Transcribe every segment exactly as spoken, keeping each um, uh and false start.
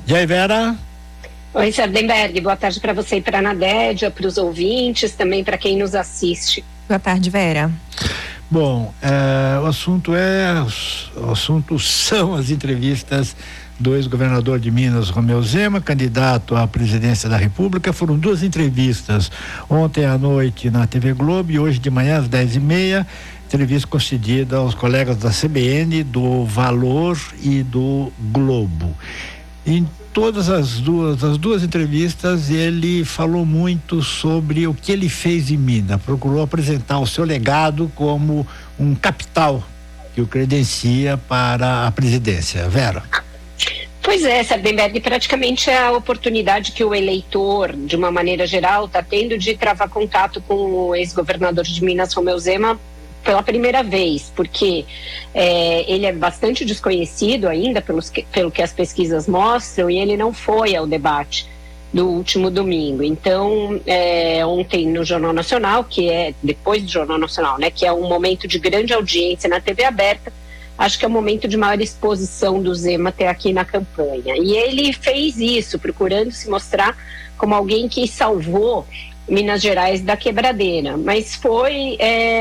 E aí, Vera? Oi, Sardenberg, boa tarde para você e para a Nadédia, para os ouvintes, também para quem nos assiste. Boa tarde, Vera. Bom, é, o assunto é, o assunto são as entrevistas do ex-governador de Minas, Romeu Zema, candidato à presidência da República. Foram duas entrevistas, ontem à noite na T V Globo e hoje de manhã às dez e meia, entrevista concedida aos colegas da C B N, do Valor e do Globo. Em todas as duas, as duas entrevistas, ele falou muito sobre o que ele fez em Minas, procurou apresentar o seu legado como um capital que o credencia para a presidência. Vera? Pois é, Sardenberg, praticamente é a oportunidade que o eleitor, de uma maneira geral, está tendo de travar contato com o ex-governador de Minas, Romeu Zema, pela primeira vez, porque é, ele é bastante desconhecido ainda pelos que, pelo que as pesquisas mostram, e ele não foi ao debate do último domingo. Então, é, ontem no Jornal Nacional, que é depois do Jornal Nacional, né, que é um momento de grande audiência na T V aberta, acho que é o momento de maior exposição do Zema até aqui na campanha. E ele fez isso, procurando se mostrar como alguém que salvou Minas Gerais da quebradeira, mas foi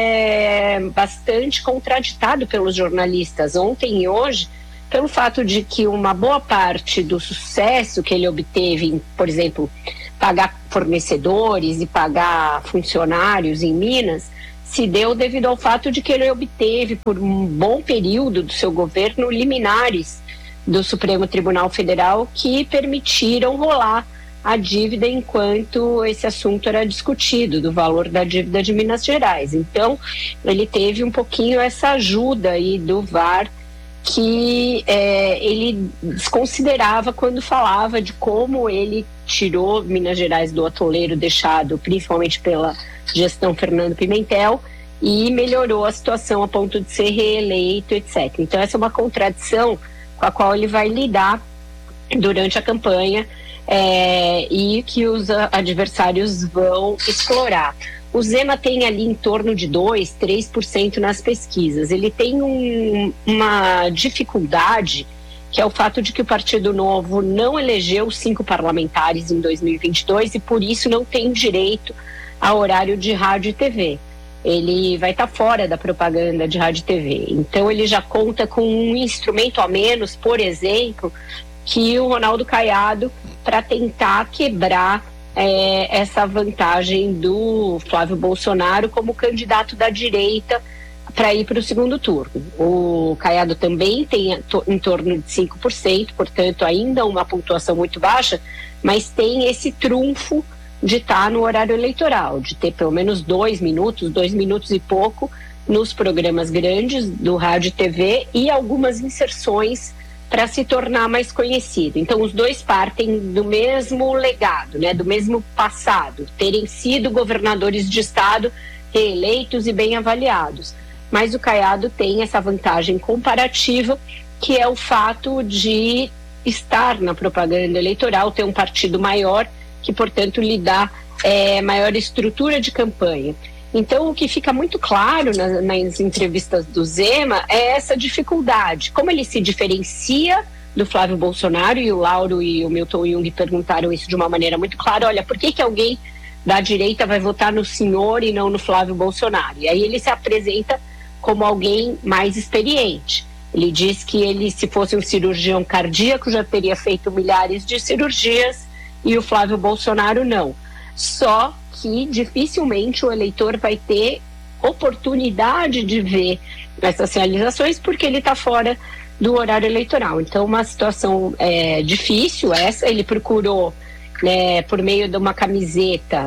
é, bastante contraditado pelos jornalistas ontem e hoje, pelo fato de que uma boa parte do sucesso que ele obteve em, por exemplo, pagar fornecedores e pagar funcionários em Minas, se deu devido ao fato de que ele obteve por um bom período do seu governo liminares do Supremo Tribunal Federal que permitiram rolar a dívida enquanto esse assunto era discutido, do valor da dívida de Minas Gerais. Então, ele teve um pouquinho essa ajuda aí do V A R, que é, ele desconsiderava quando falava de como ele tirou Minas Gerais do atoleiro deixado, principalmente pela gestão Fernando Pimentel, e melhorou a situação a ponto de ser reeleito, etcétera. Então, essa é uma contradição com a qual ele vai lidar durante a campanha, É, e que os adversários vão explorar. O Zema tem ali em torno de dois, três por cento nas pesquisas. Ele tem um, uma dificuldade, que é o fato de que o Partido Novo não elegeu cinco parlamentares em dois mil e vinte e dois e por isso não tem direito a horário de rádio e T V. Ele vai estar fora da propaganda de rádio e T V. Então ele já conta com um instrumento a menos, por exemplo, que o Ronaldo Caiado, para tentar quebrar é, essa vantagem do Flávio Bolsonaro como candidato da direita para ir para o segundo turno. O Caiado também tem em torno de cinco por cento, portanto ainda uma pontuação muito baixa, mas tem esse trunfo de estar no horário eleitoral, de ter pelo menos dois minutos, dois minutos e pouco nos programas grandes do rádio e T V e algumas inserções para se tornar mais conhecido. Então os dois partem do mesmo legado, né, do mesmo passado, terem sido governadores de estado reeleitos e bem avaliados. Mas o Caiado tem essa vantagem comparativa, que é o fato de estar na propaganda eleitoral, ter um partido maior, que portanto lhe dá é, maior estrutura de campanha. Então, o que fica muito claro na, nas entrevistas do Zema é essa dificuldade. Como ele se diferencia do Flávio Bolsonaro, e o Lauro e o Milton Jung perguntaram isso de uma maneira muito clara, olha, por que que alguém da direita vai votar no senhor e não no Flávio Bolsonaro? E aí ele se apresenta como alguém mais experiente. Ele diz que ele, se fosse um cirurgião cardíaco, já teria feito milhares de cirurgias e o Flávio Bolsonaro não. Só que dificilmente o eleitor vai ter oportunidade de ver essas realizações porque ele está fora do horário eleitoral. Então, uma situação é, difícil essa. Ele procurou, né, por meio de uma camiseta,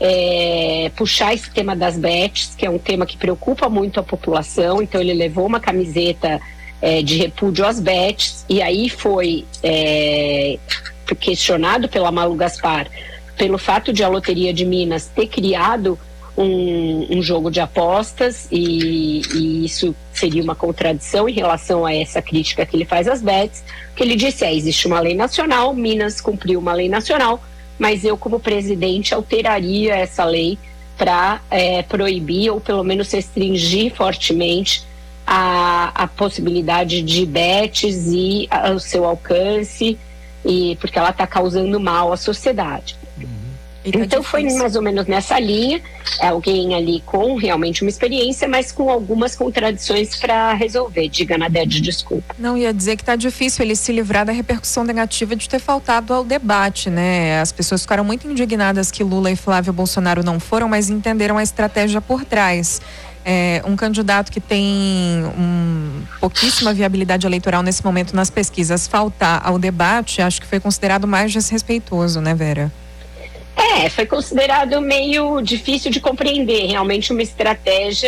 é, puxar esse tema das bets, que é um tema que preocupa muito a população. Então, ele levou uma camiseta é, de repúdio às bets, e aí foi é, questionado pela Malu Gaspar pelo fato de a Loteria de Minas ter criado um, um jogo de apostas, e, e isso seria uma contradição em relação a essa crítica que ele faz às bets, que ele disse, é, existe uma lei nacional, Minas cumpriu uma lei nacional, mas eu como presidente alteraria essa lei para é, proibir ou pelo menos restringir fortemente a, a possibilidade de bets e a, o seu alcance e porque ela está causando mal à sociedade. Tá então foi mais ou menos nessa linha, alguém ali com realmente uma experiência, mas com algumas contradições para resolver. Diga, Nadede, desculpa. Não, ia dizer que tá difícil ele se livrar da repercussão negativa de ter faltado ao debate, né? As pessoas ficaram muito indignadas que Lula e Flávio Bolsonaro não foram, mas entenderam a estratégia por trás. É, um candidato que tem um, pouquíssima viabilidade eleitoral nesse momento nas pesquisas, faltar ao debate, acho que foi considerado mais desrespeitoso, né, Vera? É, foi considerado meio difícil de compreender, realmente uma estratégia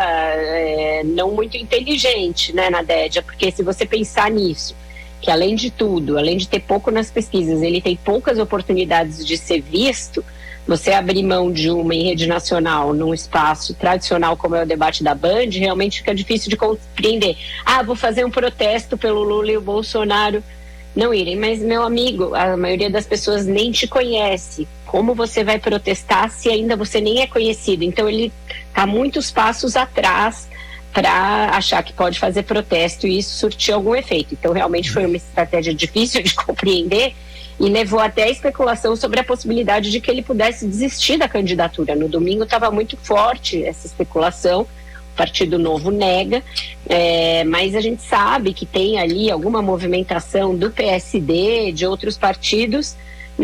é, não muito inteligente, né, Nadédia? Porque se você pensar nisso, que além de tudo, além de ter pouco nas pesquisas, ele tem poucas oportunidades de ser visto, você abrir mão de uma em rede nacional, num espaço tradicional como é o debate da Band, realmente fica difícil de compreender. Ah, vou fazer um protesto pelo Lula e o Bolsonaro não irem, mas meu amigo, a maioria das pessoas nem te conhece. Como você vai protestar se ainda você nem é conhecido? Então ele está muitos passos atrás para achar que pode fazer protesto e isso surtir algum efeito. Então realmente foi uma estratégia difícil de compreender e levou até a especulação sobre a possibilidade de que ele pudesse desistir da candidatura. No domingo estava muito forte essa especulação. O Partido Novo nega, é, mas a gente sabe que tem ali alguma movimentação do P S D, de outros partidos,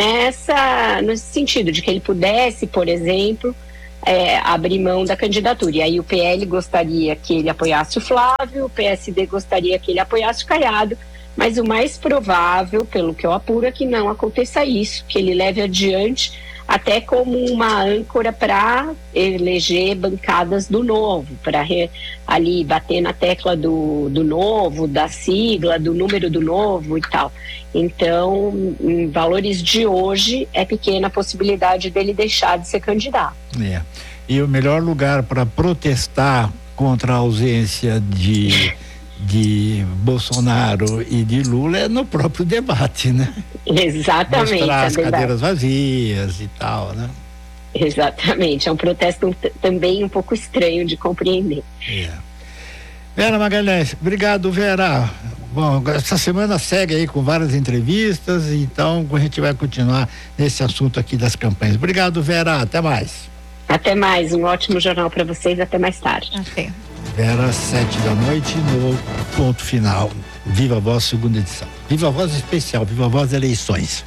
nessa, nesse sentido, de que ele pudesse, por exemplo, é, abrir mão da candidatura. E aí o P L gostaria que ele apoiasse o Flávio, o P S D gostaria que ele apoiasse o Caiado, mas o mais provável, pelo que eu apuro, é que não aconteça isso, que ele leve adiante até como uma âncora para eleger bancadas do Novo, para ali bater na tecla do, do Novo, da sigla, do número do Novo e tal. Então, em valores de hoje, é pequena a possibilidade dele deixar de ser candidato. É. E o melhor lugar para protestar contra a ausência de de Bolsonaro e de Lula é no próprio debate, né? Exatamente. Mostrar as cadeiras vazias e tal, né? Exatamente, é um protesto t- também um pouco estranho de compreender. É. Vera Magalhães, obrigado, Vera. Bom, essa semana segue aí com várias entrevistas, então a gente vai continuar nesse assunto aqui das campanhas. Obrigado, Vera, até mais. Até mais, um ótimo jornal para vocês, até mais tarde. Até. Vera, sete da noite, no ponto final. Viva a Voz, segunda edição. Viva a Voz especial, Viva a Voz eleições.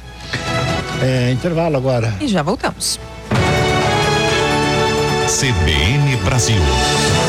É, intervalo agora. E já voltamos. C B N Brasil.